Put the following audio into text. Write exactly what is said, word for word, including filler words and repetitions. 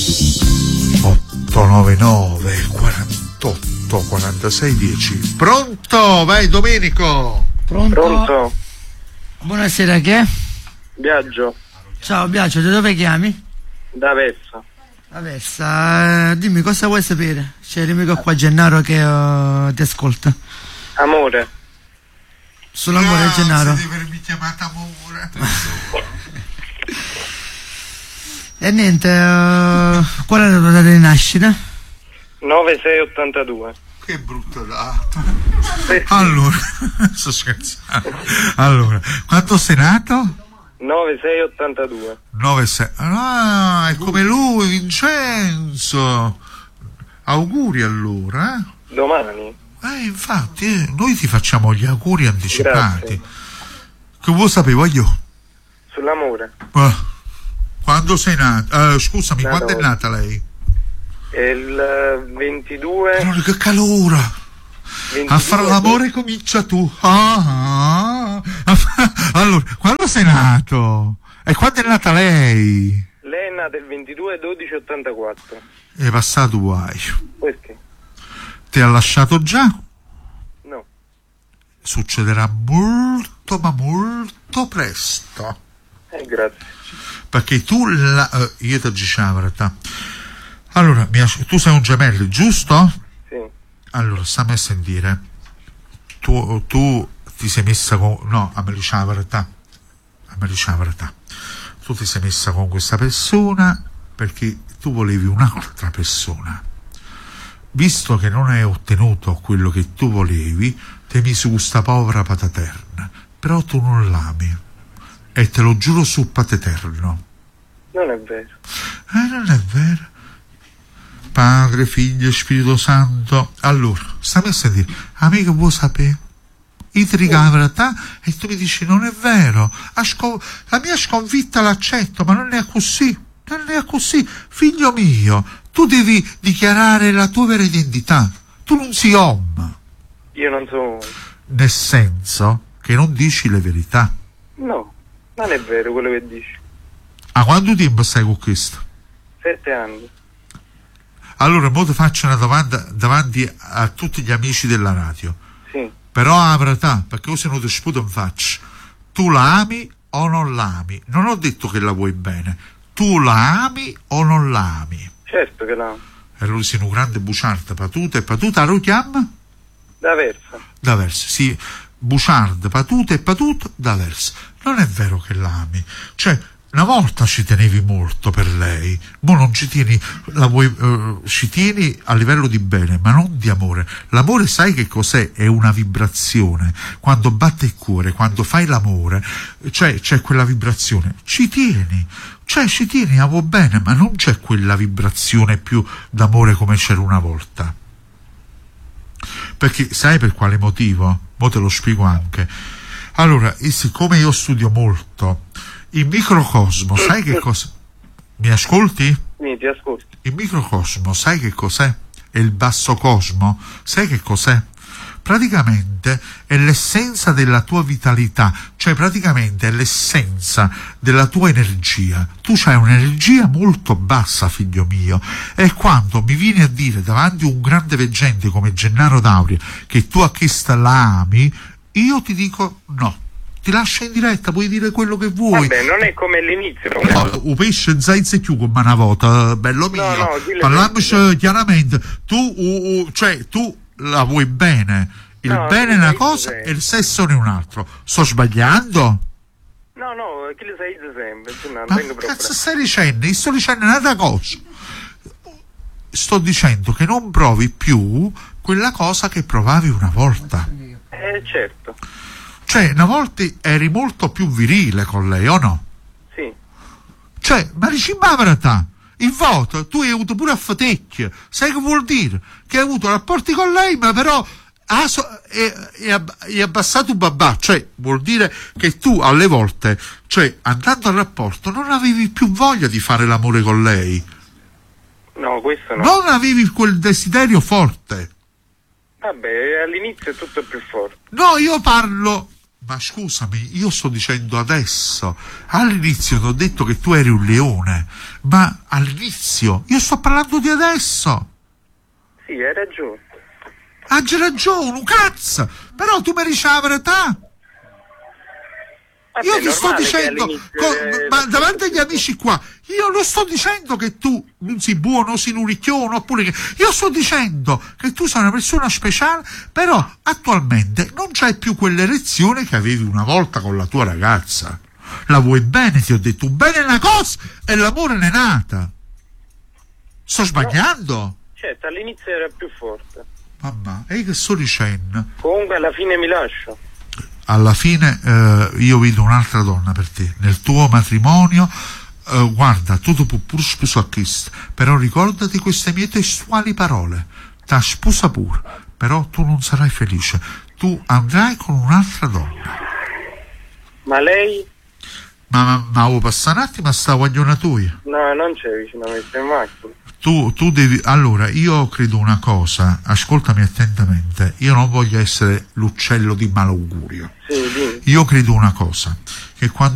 otto nove nove quarantotto quarantasei dieci. Pronto? Vai Domenico. Pronto? Pronto? Buonasera, che è? Biagio. Ciao Biagio, da dove chiami? Da Aversa. Aversa, eh, dimmi cosa vuoi sapere? C'è l'amico qua Gennaro che uh, ti ascolta. Amore. Sull'amore, ah, Gennaro. Devi avermi chiamato amore. E niente, uh, qual è la tua data di nascita? nove sei ottantadue. Che brutta data. Allora, sto scherzando. Allora, quanto sei nato? nove sei ottantadue. nove sei. Ah, è come lui, Vincenzo. Auguri allora. Eh, Domani. eh infatti, eh, noi ti facciamo gli auguri anticipati. Grazie. Che vuoi sapere, voglio? Sull'amore. Ah, quando sei nata? Uh, scusami, Da quando è dove? nata lei? È il ventidue. Allora, che calore! ventidue A fare l'amore comincia tu. Ah, ah. A fa- Allora, quando sei nato? E quando è nata lei? Lei è nata il ventidue dodici ottantaquattro. È passato guai. Perché? Ti ha lasciato già? No. Succederà molto, ma molto presto. Eh, grazie. Perché tu, la, eh, io ti dicevo la verità. Allora, mi as- tu sei un gemello, giusto? Sì. Allora, stammi a sentire. Tu, tu ti sei messa con... No, a me diceva la verità. A me diceva la verità. Tu ti sei messa con questa persona perché tu volevi un'altra persona. Visto che non hai ottenuto quello che tu volevi, ti hai messo questa povera pataterna. Però tu non l'ami. E te lo giuro su pateterno. Non è vero. Eh, non è vero. Padre, Figlio e Spirito Santo. Allora, stammi a sentire. Amica, vuoi sapere? Io ti dico la verità e tu mi dici non è vero. A scon- la mia sconfitta l'accetto, ma non è così. Non è così. Figlio mio, tu devi dichiarare la tua vera identità. Tu non sei om. Io non so. Nel senso che non dici le verità. No, non è vero quello che dici. A quanto tempo stai con questo? Sette anni. Allora, mo ti faccio una domanda davanti a tutti gli amici della radio. Sì. Però la verità, perché io se non ti sputo in faccia. Tu la ami o non la ami? Non ho detto che la vuoi bene. Tu la ami o non la ami? Certo che l'amo. E allora sei un grande buciardo, patuta e patuta, lo chiama? Da Versa. Da verso, sì. Buciardo, patuta e patuta, da verso. Non è vero che la ami. Cioè, una volta ci tenevi molto per lei, mo non ci tieni, la vuoi, uh, ci tieni a livello di bene, ma non di amore. L'amore sai che cos'è? È una vibrazione. Quando batte il cuore, quando fai l'amore, cioè c'è quella vibrazione, ci tieni. Cioè ci tieni a vuoi bene, ma non c'è quella vibrazione più d'amore come c'era una volta. Perché sai per quale motivo? Mo te lo spiego anche. Allora, e siccome io studio molto il microcosmo, sai che cosa? Mi ascolti? Sì, ti ascolto. Il microcosmo, sai che cos'è? E il basso cosmo, sai che cos'è? Praticamente è l'essenza della tua vitalità, cioè praticamente è l'essenza della tua energia. Tu c'hai un'energia molto bassa, figlio mio, e quando mi vieni a dire davanti a un grande veggente come Gennaro D'Auria che tu a questa la ami, io ti dico no. Ti lascia in diretta, puoi dire quello che vuoi. Vabbè, non è come all'inizio. No, un pesce zainze più come una volta, bello mio. No, no, parliamoci chiaramente. Tu, uh, uh, cioè, tu la vuoi bene. Il no, bene è una cosa sei. E il sesso è un altro. Sto sbagliando? No, no, che le sai sempre. Tu non Ma tengo che cazzo problemi. stai dicendo? Io sto dicendo un'altra cosa. Sto dicendo che non provi più quella cosa che provavi una volta. Eh, certo. Cioè, una volta eri molto più virile con lei, o no? Sì. Cioè, ma dici la verità, il voto, tu hai avuto pure a fatecchia, sai che vuol dire? Che hai avuto rapporti con lei, ma però ha so, hai abbassato un babà, cioè vuol dire che tu alle volte, cioè andando al rapporto, non avevi più voglia di fare l'amore con lei. No, questo no. Non avevi quel desiderio forte. Vabbè, all'inizio è tutto più forte. No, io parlo Ma scusami, io sto dicendo adesso, all'inizio ti ho detto che tu eri un leone, ma all'inizio, io sto parlando di adesso. Sì, hai ragione. Hai ragione, un cazzo, però tu mi dici la verità. Vabbè, Io ti sto normale che dicendo, all'inizio, co- eh, ma davanti agli amici qua, io non sto dicendo che tu non sei buono, sei un ricchione, oppure che... Io sto dicendo che tu sei una persona speciale, però attualmente non c'hai più quell'erezione che avevi una volta con la tua ragazza. La vuoi bene, ti ho detto, un bene è una cosa e l'amore ne è nata. Sto sbagliando? No. Certo, all'inizio era più forte. Mamma, e che sto dicendo? Comunque alla fine mi lascio. Alla fine eh, io vedo un'altra donna per te nel tuo matrimonio. Eh, guarda, tu ti puoi pure sposare a Cristo, però ricordati queste mie testuali parole: ta sposa pure, però tu non sarai felice, tu andrai con un'altra donna. Ma lei? Ma ma, ma avevo passato un attimo a sta guagliona tua. No, non c'è vicino a me, sta in macchina. Tu, tu devi, allora, io credo una cosa, ascoltami attentamente, io non voglio essere l'uccello di malaugurio. Sì, dimmi. Io credo una cosa, che quando